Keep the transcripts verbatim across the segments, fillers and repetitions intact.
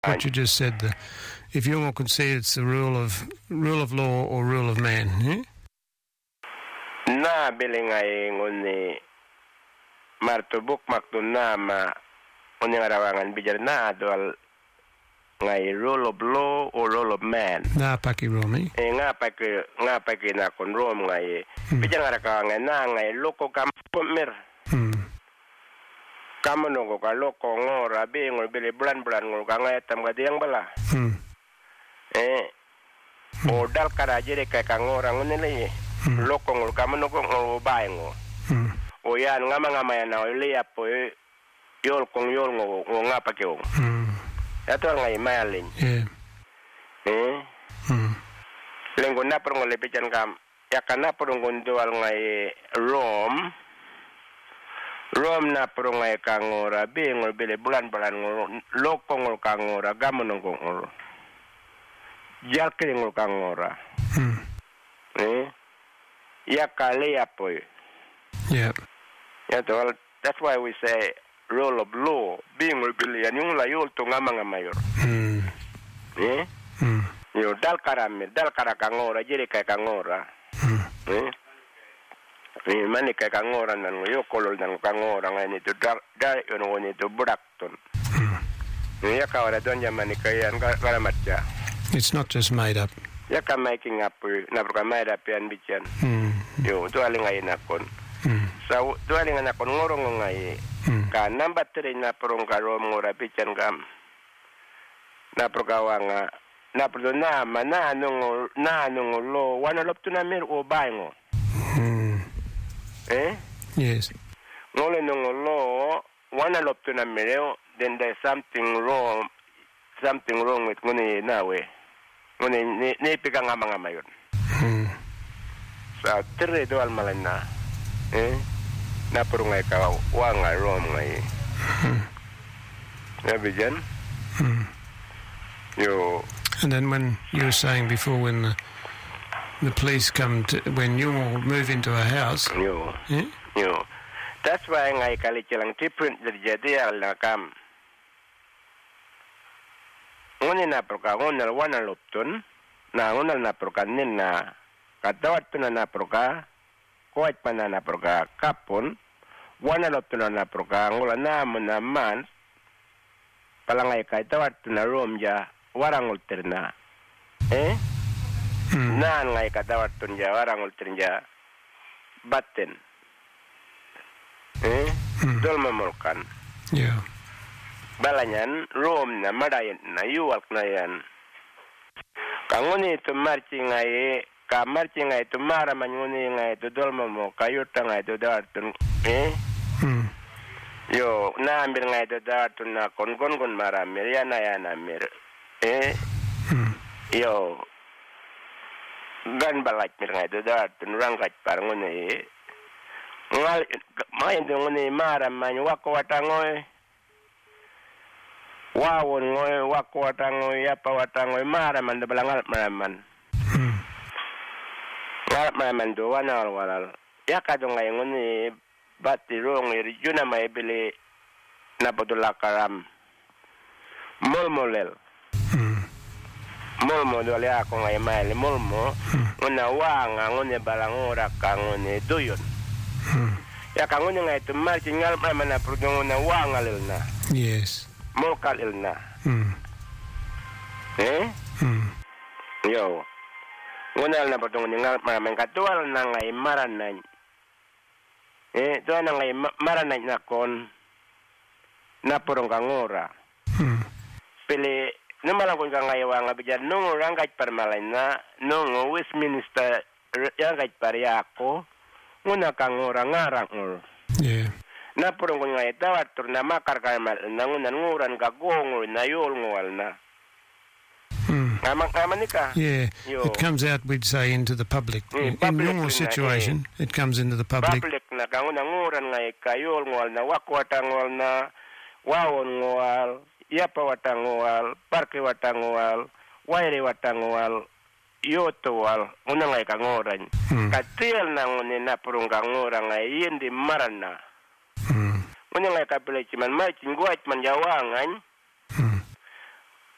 what you just said. The, if you could say it's the rule of rule of law or rule of man, eh? Na biling ay nguni martubuk maktun na ma uning arawangan bijar na dual ngay rule of law or rule of man. Na paki romi. Eh nga paki nga paki na kon rom ngay bijar arawangan na ngay loko kampomir. Hmm. Kamu nunggu kalau kongor rabi ngol beli bulan bulan ngol kangai tam kadiang bala. Hmm. Eh, modal karaje de kayak kangorang ini lagi. Loko ngol kamu nunggu ngol bayang ngol. O yan ngama ngama ya na oli apo yol kong yol ngol ngol ngapa kyo. Ya tuh ngai malin. Yeah. Eh. Hmm. Lenggo na perong ngol lepijan kam. Ya kana perong gondol ngai Rom. Rom na perungai kangora bingol bele bulan bulan ngol lokongol kangora gamonong ngol jalke ngol kangora hmm. eh ya kale apoy yeah ya to that's why we say rule of law bingol bele yung layol to ngamang mayor hmm. eh hmm. yo dal karame dal karakangora jere kay kangora hmm. eh ni mani kay kangora nan yo kolol nan kangora ngani to da da yo ngoni to budakton ni ya kawara don jamani kayan karamatja. It's not just made up. Ya ka making up na pro made up yan bijan. Hmm. Yo to aling ay nakon. Hmm. So to aling nakon ngorong ngay ka number three na pro karom ngora bijan kam. Na pro kawanga na pro na mana nung na nung lo wana lop to na mer o bayngo. Hmm. Eh? Yes. Ngole nung lo wana lop to na mereo then there's something wrong something wrong with ngone nawe. Ngone ni ni pigang nga mga mayon. Hmm. Sa tere do al malana. Eh? Na puro ngay ka wa nga rom ngay. Hmm. Nabijan? Hmm. Yo. And then when you were saying before when the, the police come to when you all move into a house. Yo. Yeah? Yo. That's why ngay kali chilang different terjadi al nakam. Ngunit na proka ngunal wana lupton na ngunal na proka nina katawat na na proka kuat pa na na proka kapon wana lupton na proka ngula na naman palangay kay tawat na room ja warang ulterna eh Hmm. na ngay katawat ja warang ulterna batten eh Hmm. dol mamulkan. Yeah. Balanyan, room na madayan na yuwak na yan. Kanguni ito marchi nga e, ka marchi nga ito maraman nguni nga ito dolma mo, kayuta nga ito dartun, eh? Hmm. Yo, naamir nga ito dartun na kon-kon-kon maramir, yan na yan amir, eh? Hmm. Yo, gan balak mir nga ito dartun, rangkat par nguni e. Ngal, mayin ito nguni maraman, wako watangoy, wawon ngoy wako watangoy yapa watangoy maraman da balangal maraman Hmm. ngal maraman do wanal walal yakado ngay ngoni batti rong iri juna may bili na bodula karam molmolel Hmm. molmo do le ako ngay maile molmo ngona wanga ngone balangora ka ngone doyon Hmm. yakangone ngay tumar cingal maraman na prodong na wangalil na Yes. molkal ilna Hmm. eh Hmm. yo ngunal na patong ningal maraming katual na ngay maranay eh to na ngay maranay na kon na purong kangora Hmm. pili numalang kun kangay wa nga bijan nung rangkat parmalay na nung Westminster rangkat pariako nguna kangora ngarang ul Yeah. na purong kun ngay tawat tur na makar kamal na ngunan nguran ka gongol na yol ngwal na Hmm. ngamang kaman nika Yeah. Yo. It comes out, we'd say, into the public. Mm, In public normal na, situation, it comes into the public. public na kanguna nguran ngay kayol ngwal na wakwata ngwal na wawon ngwal yapa wata ngwal parke wata ngwal waire wata ngwal yoto wal una ngay kangoran Hmm. katil na ngune na purung kangora ngay yindi marana Hmm. una ngay kapilay chiman mai chingwat man jawangan Hmm.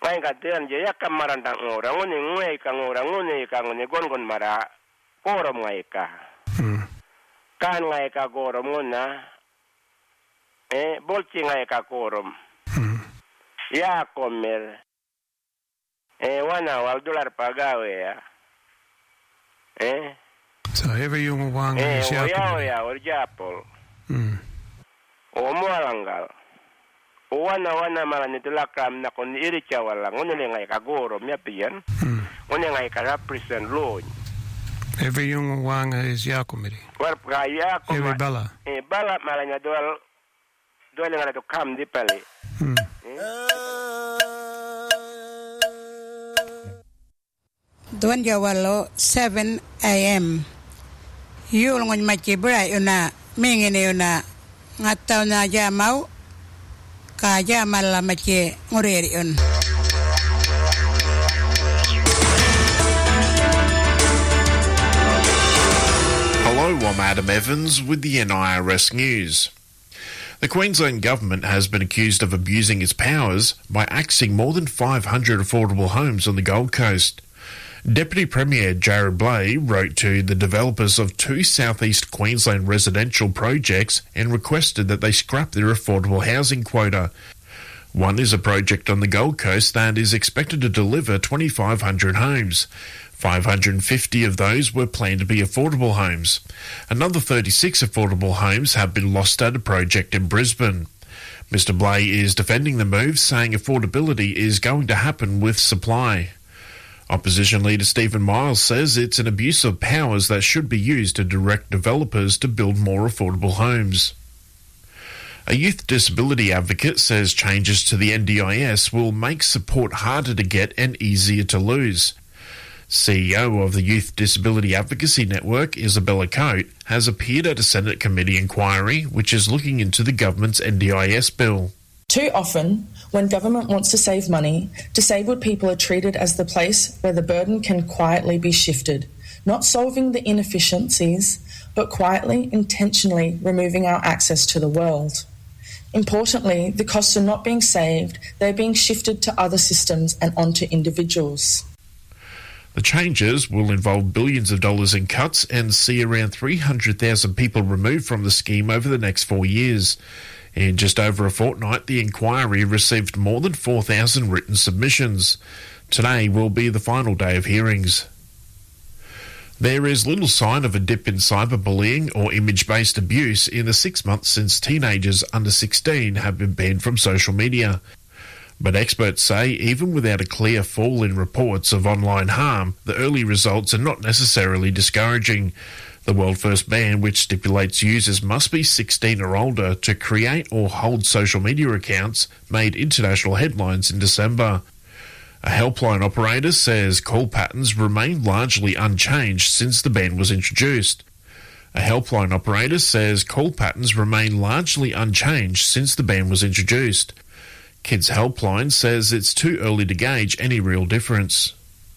Ngai katian je ya kamarandang orang ngone ngai kang orang ngone kang ngone gon-gon mara korom ngai ka. Hmm. Kan ngai ka korom ngona. Eh bolci ngai ka korom. Hmm. Ya komer. Eh wana wal dolar pagawe ya. Eh. So every young one Eh is oya Yakumiri. oya orjapol. Hmm. O mo alangal. O wana wana mala nitulakam na kon iri chawala ngone ngai ka korom ya pian. Hmm. Ngone ngai ka represent loan. Every young one is Yakumiri. War kaya ko Every ma- bala. eh bala malanya doal doal ngala to kam di pale. Hmm. Duan jawalo seven a.m. Yul ngon machi brai una mingene una ngatau na jamau ka jamal la machi ngureri un. Hello, I'm Adam Evans with the N I R S News. The Queensland Government has been accused of abusing its powers by axing more than five hundred affordable homes on the Gold Coast. Deputy Premier Jared Blay wrote to the developers of two southeast Queensland residential projects and requested that they scrap their affordable housing quota. One is a project on the Gold Coast that is expected to deliver twenty-five hundred homes. five hundred fifty of those were planned to be affordable homes. Another thirty-six affordable homes have been lost at a project in Brisbane. Mister Blay is defending the move, saying affordability is going to happen with supply. Opposition leader Stephen Miles says it's an abuse of powers that should be used to direct developers to build more affordable homes. A youth disability advocate says changes to the N D I S will make support harder to get and easier to lose. C E O of the Youth Disability Advocacy Network, Isabella Coate, has appeared at a Senate committee inquiry which is looking into the government's N D I S bill. Too often, when government wants to save money, disabled people are treated as the place where the burden can quietly be shifted, not solving the inefficiencies, but quietly, intentionally removing our access to the world. Importantly, the costs are not being saved, they're being shifted to other systems and onto individuals. The changes will involve billions of dollars in cuts and see around three hundred thousand people removed from the scheme over the next four years. In just over a fortnight, the inquiry received more than four thousand written submissions. Today will be the final day of hearings. There is little sign of a dip in cyberbullying or image-based abuse in the six months since teenagers under sixteen have been banned from social media. But experts say even without a clear fall in reports of online harm, the early results are not necessarily discouraging. The world-first ban, which stipulates users must be sixteen or older to create or hold social media accounts, made international headlines in December. A helpline operator says call patterns remain largely unchanged since the ban was introduced. A helpline operator says call patterns remain largely unchanged since the ban was introduced. Kids Helpline says it's too early to gauge any real difference.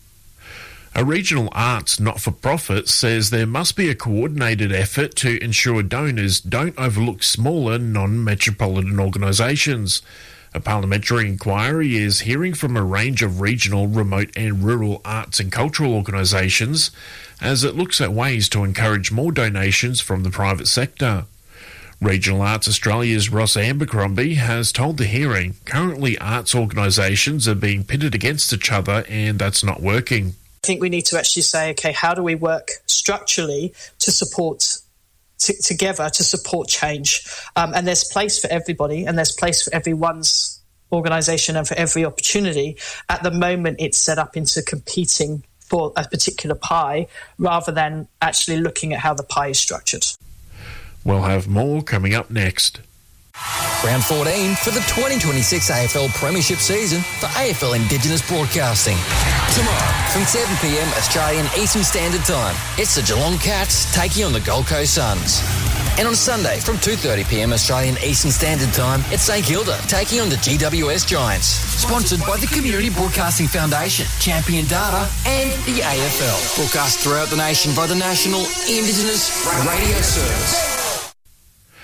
A regional arts not-for-profit says there must be a coordinated effort to ensure donors don't overlook smaller non-metropolitan organisations. A parliamentary inquiry is hearing from a range of regional, remote and rural arts and cultural organisations as it looks at ways to encourage more donations from the private sector. Regional Arts Australia's Ross Abercrombie has told the hearing currently arts organisations are being pitted against each other and that's not working. I think we need to actually say, okay, how do we work structurally to support t- together to support change? Um, and there's place for everybody, and there's place for everyone's organisation and for every opportunity. At the moment, it's set up into competing for a particular pie rather than actually looking at how the pie is structured. We'll have more coming up next. Round fourteen for the twenty twenty-six A F L Premiership season for A F L Indigenous Broadcasting. Tomorrow from seven p m Australian Eastern Standard Time, it's the Geelong Cats taking on the Gold Coast Suns. And on Sunday from two thirty p m Australian Eastern Standard Time, it's St Kilda taking on the G W S Giants. Sponsored by the Community Broadcasting Foundation, Champion Data and the A F L. Broadcast throughout the nation by the National Indigenous Radio Service.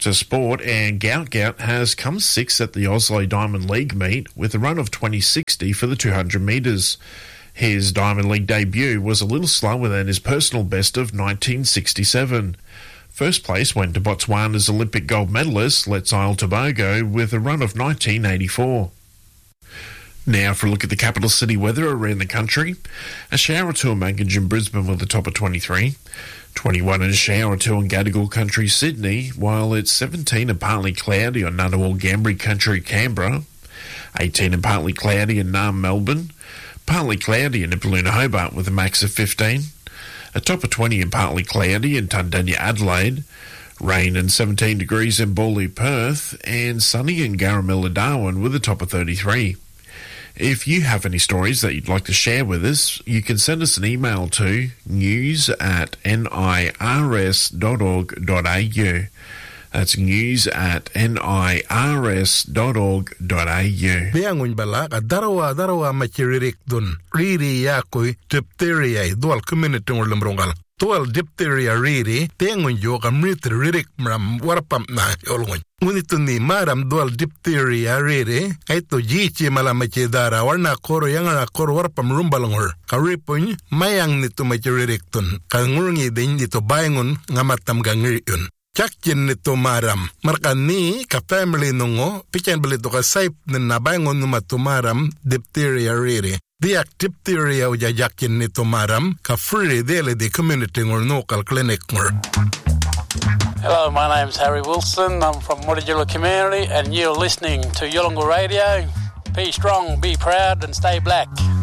To sport, and Gout Gout has come sixth at the Oslo Diamond League meet with a run of twenty sixty for the two hundred metres. His Diamond League debut was a little slower than his personal best of nineteen sixty-seven. First place went to Botswana's Olympic gold medalist, Let's Isle Tobago, with a run of nineteen eighty-four. Now for a look at the capital city weather around the country. A shower or two in Mangajoon, Brisbane with a top of twenty-three. twenty-one and a shower or two in Gadigal Country, Sydney, while it's seventeen and partly cloudy on Ngunnawal, Gambri Country, Canberra. eighteen and partly cloudy in Naarm, Melbourne. Partly cloudy in Nipaluna, Hobart with a max of fifteen. A top of twenty and partly cloudy in Tundanya, Adelaide. Rain and seventeen degrees in Bawley, Perth. And sunny in Garamilla, Darwin with a top of thirty-three. If you have any stories that you'd like to share with us, you can send us an email to news at nirs dot org dot a u. That's news at nirs dot org dot a u. Biangun balak darawa darawa machiririk dun riri yakui diphtheria dual community ngulumrongal. Dual diphtheria riri tengun yoga mritririk mram warpam na yolgun. Unito ni maram dual diphtheria riri aito jichi malamachi dara warna koro yangana koro warpam rumbalongor. Karipun mayang nito machiririk dun kangurungi din dito bayangun ngamatam gangiriun. Chakyin nito maram. Markani ka family nungo, pichen balito ka saip na nabangon numatumaram diphtheria riri. Diak diphtheria uja jakyin nito maram, ka free dele di community ngor local clinic ngor. Hello, my name's Harry Wilson. I'm from Mutijula community and you're listening to Yolngu Radio. Be strong, be proud and stay black.